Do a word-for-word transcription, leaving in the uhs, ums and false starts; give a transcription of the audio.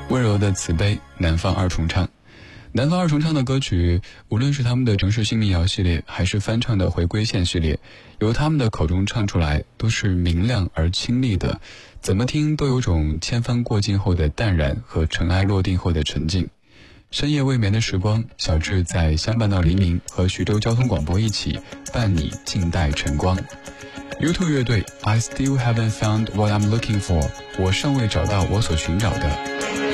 温柔的慈悲，南方二重唱。南方二重唱的歌曲，无论是他们的城市新民谣系列，还是翻唱的回归线系列，由他们的口中唱出来，都是明亮而清丽的，怎么听都有种千帆过尽后的淡然和尘埃落定后的沉静。深夜未眠的时光，小智在相伴到黎明和徐州交通广播一起伴你静待晨光。U 二 乐队 I still haven't found what I'm looking for， 我尚未找到我所寻找的。